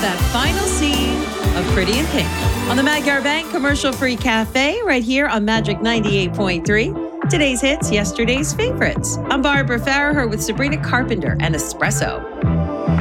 that final scene of Pretty in Pink on the Magyar Bank commercial-free cafe right here on Magic 98.3. Today's hits, yesterday's favorites. I'm Barbara Farraher with Sabrina Carpenter and Espresso.